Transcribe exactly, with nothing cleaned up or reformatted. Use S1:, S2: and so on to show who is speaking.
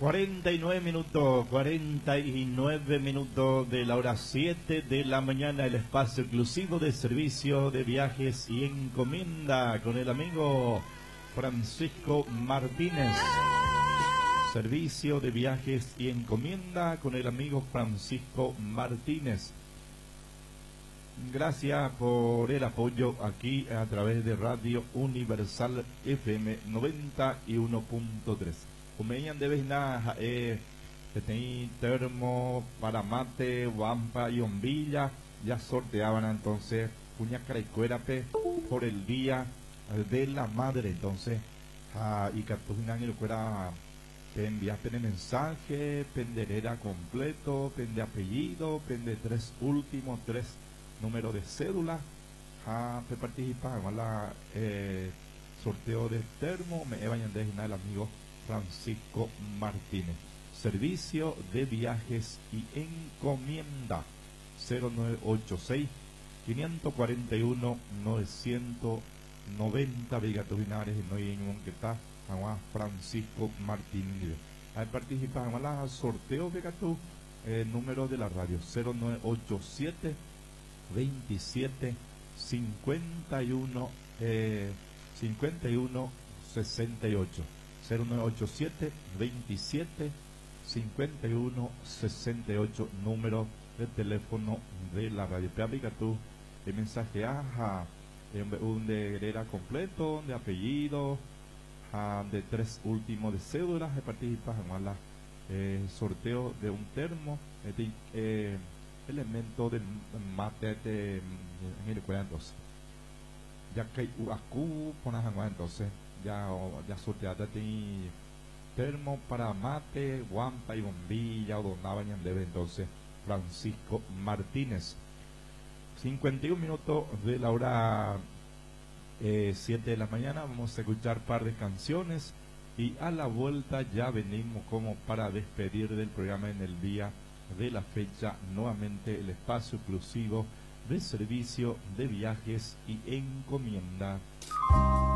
S1: cuarenta y nueve minutos, cuarenta y nueve minutos de la hora siete de la mañana, el espacio exclusivo de servicio de viajes y encomienda con el amigo Francisco Martínez. Servicio de viajes y encomienda con el amigo Francisco Martínez. Gracias por el apoyo aquí a través de Radio Universal F M noventa y uno punto tres. Umeyan de Vejna, eh, tenéis termo para mate, guampa y bombilla. Ya sorteaban entonces puña caraicuerape por el día de la madre. Entonces, ah, y cartujinan y lo fuera. Te enviaste el mensaje, penderera completo, pende apellido, pende tres últimos, tres números de cédula. Ah, te participan en la eh, sorteo de termo. Me vayan a designar el amigo Francisco Martínez. Servicio de viajes y encomienda cero nueve ocho seis, cinco cuatro uno, nueve nueve cero Vigato Binares y no hay ningún que está a Francisco Martínez. Hay participan en la sorteo de gato eh, número de la radio cero nueve ocho siete, veintisiete, cincuenta y uno, eh, cincuenta y uno, sesenta y ocho. cero nueve ocho siete, veintisiete, cincuenta y uno, sesenta y ocho, número de teléfono de la radio. Aplica tú el mensaje aja, un de herera completo, de apellido, a, de tres últimos de cédulas, de participas en la eh, sorteo de un termo, de eh, elemento de mate de en el entonces. Ya que uacu ponas entonces ya ya sorteada de termo para mate, guampa y bombilla o donaban en debe entonces Francisco Martínez. cincuenta y un minutos de la hora eh, siete de la mañana. Vamos a escuchar un par de canciones y a la vuelta ya venimos como para despedir del programa en el día de la fecha nuevamente el espacio exclusivo de servicio de viajes y encomienda.